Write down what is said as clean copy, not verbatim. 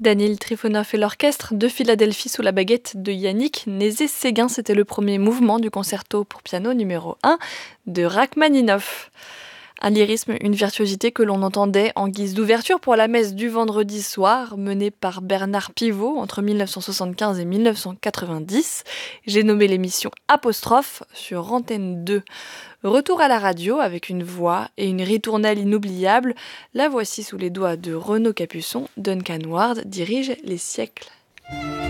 Daniel Trifonov et l'orchestre de Philadelphie sous la baguette de Yannick Nézet-Séguin, c'était le premier mouvement du concerto pour piano numéro 1 de Rachmaninov. Un lyrisme, une virtuosité que l'on entendait en guise d'ouverture pour la messe du vendredi soir, menée par Bernard Pivot entre 1975 et 1990. J'ai nommé l'émission Apostrophe sur Antenne 2. Retour à la radio avec une voix et une ritournelle inoubliables. La voici sous les doigts de Renaud Capuçon. Duncan Ward dirige les siècles.